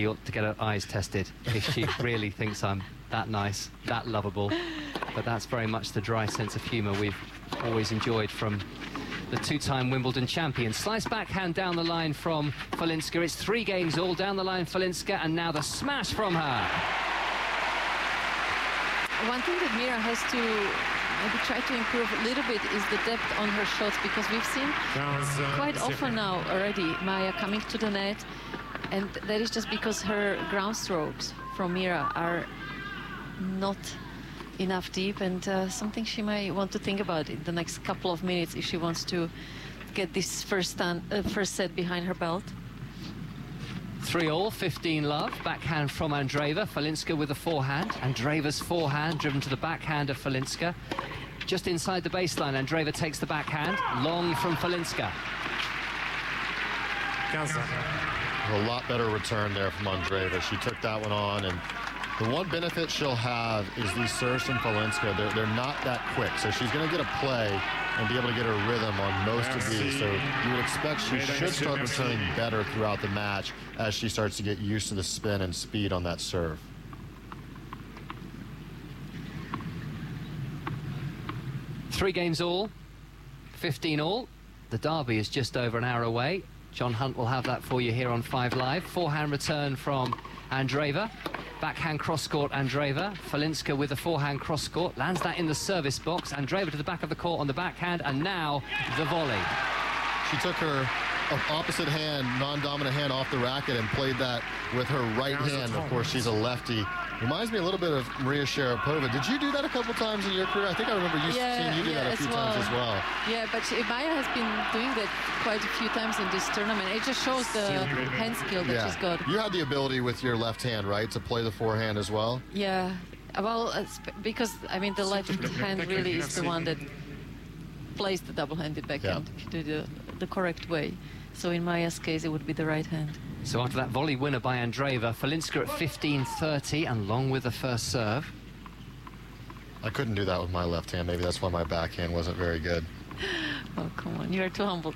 ought to get her eyes tested if she really thinks I'm that nice, that lovable. But that's very much the dry sense of humour we've always enjoyed from the two-time Wimbledon champion. Slice backhand down the line from Falinska. It's 3 games all down the line, Falinska, and now the smash from her. One thing that Mira has to maybe try to improve a little bit is the depth on her shots, because we've seen quite often now already Maja coming to the net, and that is just because her ground strokes from Mira are not enough deep, and something she might want to think about in the next couple of minutes if she wants to get this first set behind her belt. 3-all, 15-love. Backhand from Andreeva. Falinska with a forehand. Andreeva's forehand driven to the backhand of Falinska. Just inside the baseline, Andreeva takes the backhand. Long from Falinska. A lot better return there from Andreeva. She took that one on, and the one benefit she'll have is these serves from Falinska. They're not that quick, so she's going to get a play and be able to get her rhythm on most of these. So you would expect she should start returning better throughout the match as she starts to get used to the spin and speed on that serve. Three games all, 15 all. The derby is just over an hour away. John Hunt will have that for you here on 5 Live. Forehand return from Andreeva. Backhand cross-court, Andreeva. Falinska with a forehand cross-court. Lands that in the service box. Andreeva to the back of the court on the backhand. And now the volley. She took her opposite hand, non-dominant hand off the racket and played that with her right hand. Of course, she's a lefty. Reminds me a little bit of Maria Sharapova. Did you do that a couple times in your career? I think I remember seeing you do that a few times as well. Yeah, but Maja has been doing that quite a few times in this tournament. It just shows the hand skill that she's got. You had the ability with your left hand, right, to play the forehand as well? Yeah, well, because, I mean, the left hand really is the one that plays the double-handed backhand if you do the correct way. So in Maja's case, it would be the right hand. So after that volley winner by Andreeva, Falinska at 15-30 and Long with the first serve. I couldn't do that with my left hand. Maybe that's why my backhand wasn't very good. Oh, come on. You're too humbled.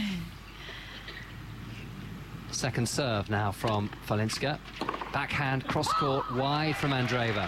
Second serve now from Falinska. Backhand cross-court wide from Andreeva.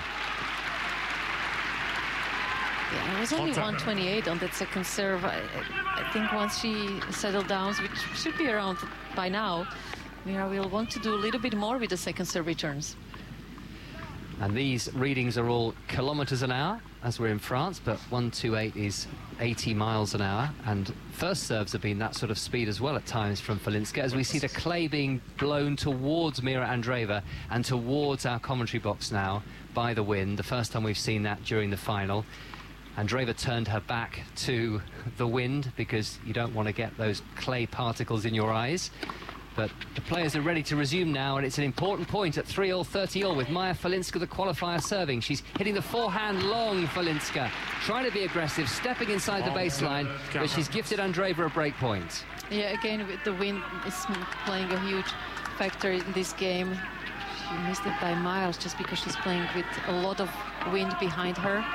Yeah, it was only 128 on that second serve. I think once she settled down, which should be around by now, Mira will want to do a little bit more with the second serve returns. And these readings are all kilometers an hour, as we're in France, but 128 is 80 miles an hour. And first serves have been that sort of speed as well at times from Falinska, as we see the clay being blown towards Mira Andreeva and towards our commentary box now by the wind. The first time we've seen that during the final. Andreeva turned her back to the wind because you don't want to get those clay particles in your eyes. But the players are ready to resume now, and it's an important point at 3-all, 30-all with Maja Falinska, the qualifier, serving. She's hitting the forehand long, Falinska, trying to be aggressive, stepping inside the baseline, but she's gifted Andreeva a break point. Yeah, again, with the wind is playing a huge factor in this game. She missed it by miles just because she's playing with a lot of wind behind her.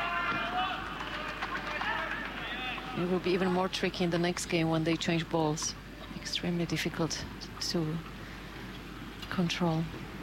It will be even more tricky in the next game when they change balls. Extremely difficult to control.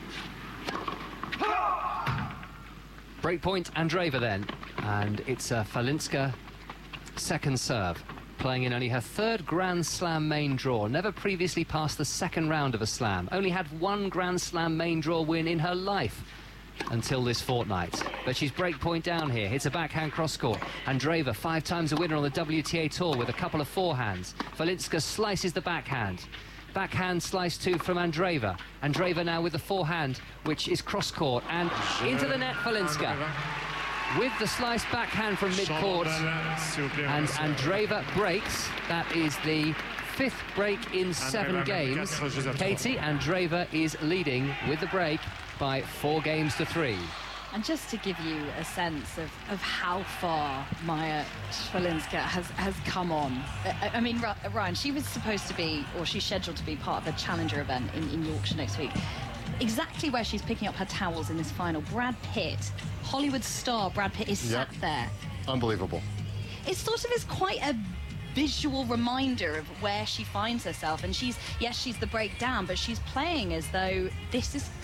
Breakpoint Andreeva then, and it's a Falinska second serve, playing in only her third Grand Slam main draw. Never previously passed the second round of a slam. Only had one Grand Slam main draw win in her life until this fortnight. But she's breakpoint down here, hits a backhand cross-court. Andreeva, 5 times a winner on the WTA Tour with a couple of forehands. Falinska slices the backhand. Backhand slice 2 from Andreeva. Andreeva now with the forehand, which is cross-court, and into the net, Falinska. With the slice backhand from mid-court, and Andreeva breaks. That is the 5th break in 7 games. Katie, Andreeva is leading with the break by 4 games to 3. And just to give you a sense of how far Maja Falinska has come on. I mean, Ryan, she was supposed to be, or she's scheduled to be part of the Challenger event in Yorkshire next week. Exactly where she's picking up her towels in this final. Brad Pitt, Hollywood star Brad Pitt, is sat there. Unbelievable. It sort of is quite a visual reminder of where she finds herself, and she's the breakdown, but she's playing as though this is